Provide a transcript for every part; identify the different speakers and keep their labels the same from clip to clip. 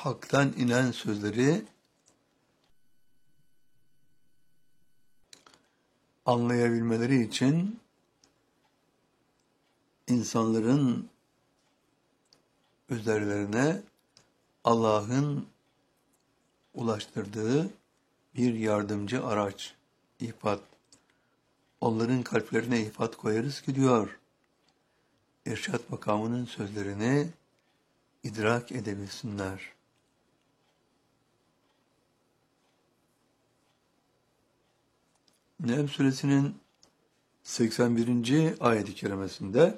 Speaker 1: haktan inen sözleri anlayabilmeleri için insanların üzerlerine Allah'ın ulaştırdığı bir yardımcı araç, ihfat. Onların kalplerine ihfat koyarız ki diyor, irşad makamının sözlerini idrak edebilsinler. Nehl suresinin 81. ayet-i kerimesinde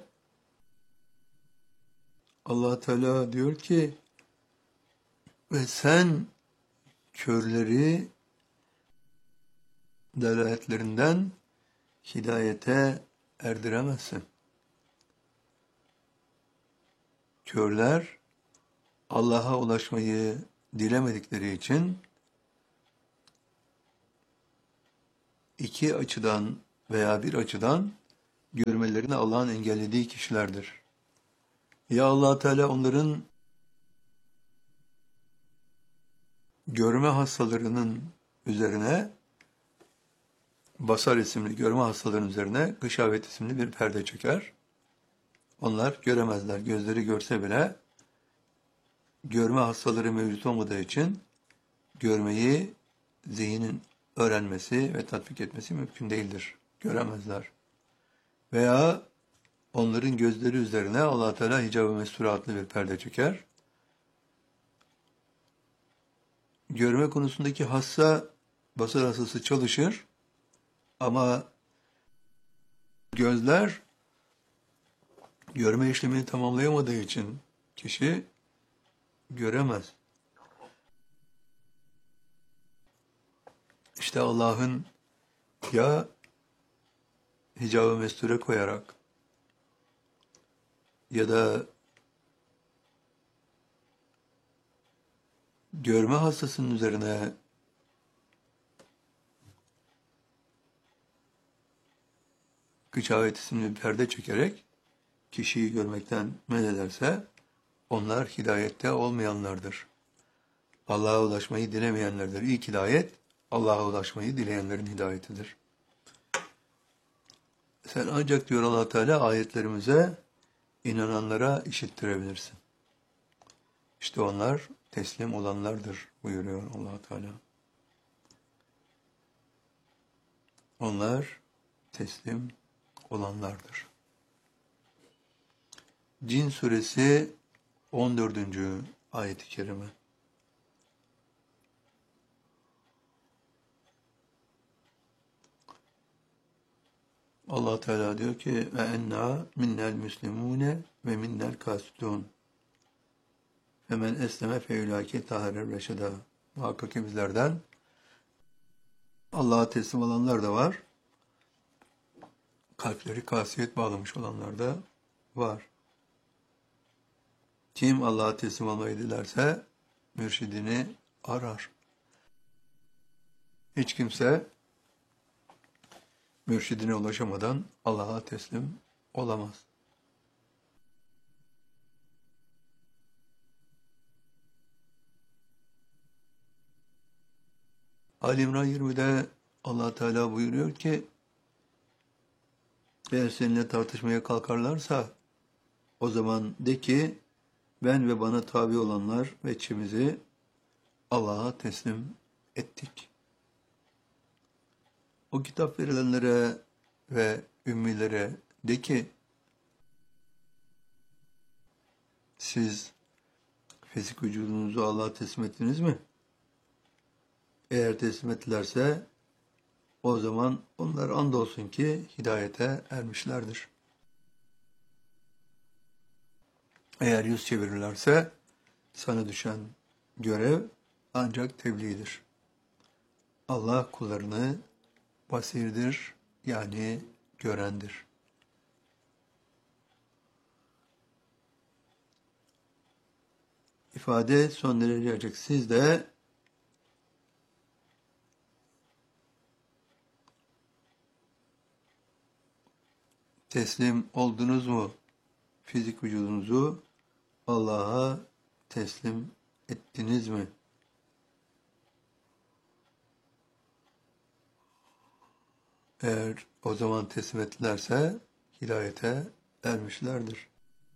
Speaker 1: Allah Teala diyor ki, ve sen körleri delaletlerinden hidayete erdiremezsin. Körler Allah'a ulaşmayı dilemedikleri için iki açıdan veya bir açıdan görmelerini Allah'ın engellediği kişilerdir. Ya Allah Teala onların görme hastalarının üzerine, basar isimli görme hastalarının üzerine gışavet isimli bir perde çeker. Onlar göremezler. Gözleri görse bile görme hastaları mevcut olmadığı için görmeyi zihnin öğrenmesi ve tatbik etmesi mümkün değildir. Göremezler. Veya onların gözleri üzerine Allah Teala hicab-ı mesture adlı bir perde çeker. Görme konusundaki hassa, basar hastası çalışır ama gözler görme işlemini tamamlayamadığı için kişi göremez. İşte Allah'ın ya hicab-ı mesture koyarak ya da görme hastasının üzerine gıçavet isimli bir perde çekerek kişiyi görmekten men ederse onlar hidayette olmayanlardır. Allah'a ulaşmayı dilemeyenlerdir. İlk hidayet Allah'a ulaşmayı dileyenlerin hidayetidir. Sen ancak diyor Allah Teala ayetlerimize inananlara işittirebilirsin. İşte onlar teslim olanlardır buyuruyor Allah Teala. Onlar teslim olanlardır. Cin suresi 14. ayet-i kerime. Allah Teala diyor ki ve enna minnel müslimune ve minnel kasitun. Hemen esleme feülâke taharer reşeda. Muhakkak ki bizlerden Allah'a teslim olanlar da var. Kalpleri kasiyet bağlamış olanlar da var. Kim Allah'a teslim olmayı dilerse mürşidini arar. Hiç kimse mürşidine ulaşamadan Allah'a teslim olamaz. Ali İmran 20'de Allah Teala buyuruyor ki eğer seninle tartışmaya kalkarlarsa o zaman de ki ben ve bana tabi olanlar ve içimizi Allah'a teslim ettik. O kitap verilenlere ve ümmilere de ki siz fizik vücudunuzu Allah'a teslim ettiniz mi? Eğer teslim ettilerse o zaman onlar andolsun ki hidayete ermişlerdir. Eğer yüz çevirirlerse sana düşen görev ancak tebliğdir. Allah kullarını basirdir, yani görendir. İfade son derece gelecek. Siz de teslim oldunuz mu? Fizik vücudunuzu Allah'a teslim ettiniz mi? Eğer o zaman teslim ettilerse hidayete ermişlerdir.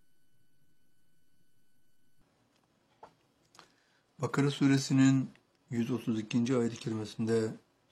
Speaker 1: Bakara suresinin 132. ayet-i kerimesinde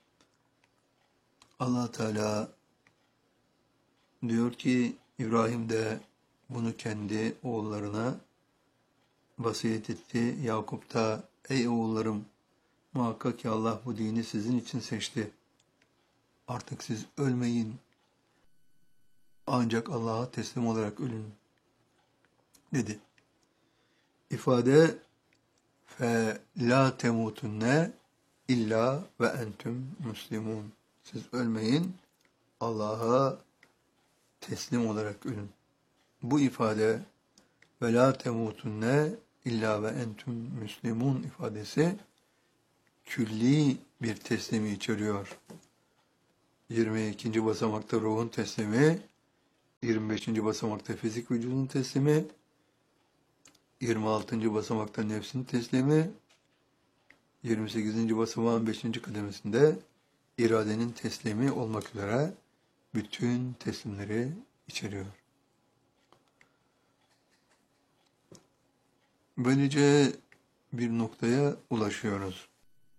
Speaker 1: Allah Teala diyor ki İbrahim de bunu kendi oğullarına vasiyet etti. Yakup da ey oğullarım muhakkak ki Allah bu dini sizin için seçti. Artık siz ölmeyin. Ancak Allah'a teslim olarak ölün dedi. İfade fe la temutunne illa ve entüm muslimun. Siz ölmeyin. Allah'a teslim olarak ölün. Bu ifade ve la temutunne illa ve entüm müslimun ifadesi külli bir teslimi içeriyor. 22. basamakta ruhun teslimi, 25. basamakta fizik vücudun teslimi, 26. basamakta nefsin teslimi, 28. basamağın 5. kademesinde iradenin teslimi olmak üzere bütün teslimleri içeriyor. Böylece bir noktaya ulaşıyoruz.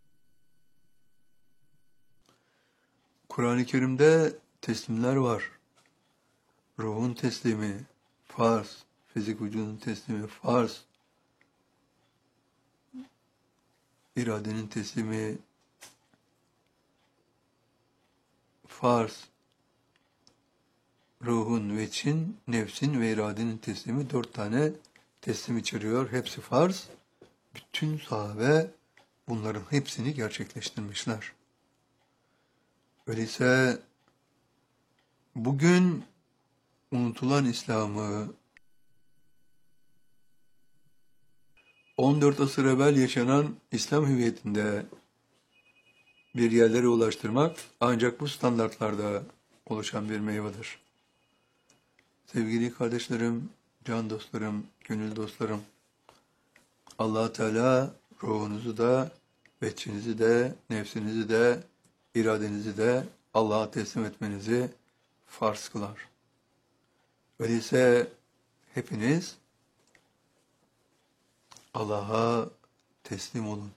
Speaker 1: Kur'an-ı Kerim'de teslimler var. Ruhun teslimi, farz. Fizik vücudun teslimi, farz. İradenin teslimi, farz. Ruhun ve için, nefsin ve iradenin teslimi 4 tane teslim içeriyor. Hepsi farz. Bütün sahabe bunların hepsini gerçekleştirmişler. Öyleyse bugün unutulan İslam'ı 14 asır evvel yaşanan İslam hüviyetinde bir yerlere ulaştırmak ancak bu standartlarda oluşan bir meyvedir. Sevgili kardeşlerim, can dostlarım, gönül dostlarım, Allah Teala ruhunuzu da, beçinizi de, nefsinizi de, iradenizi de Allah'a teslim etmenizi farz kılar. Öyleyse hepiniz Allah'a teslim olun.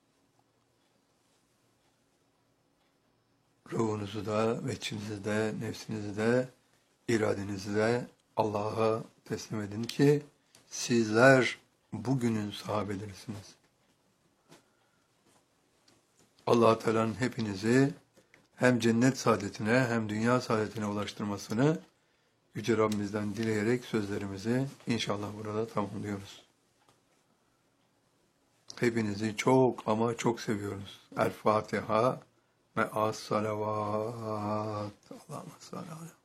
Speaker 1: Ruhunuzu da, veçinizi de, nefsinizi de, iradenizi de Allah'a teslim edin ki sizler bugünün sahabelerisiniz. Allah Teala'nın hepinizi hem cennet saadetine hem dünya saadetine ulaştırmasını Yüce Rabbimizden dileyerek sözlerimizi inşallah burada tamamlıyoruz. Hepinizi çok ama çok seviyoruz. El Fatiha ve as-salavat. Allahümme salli aleyhi.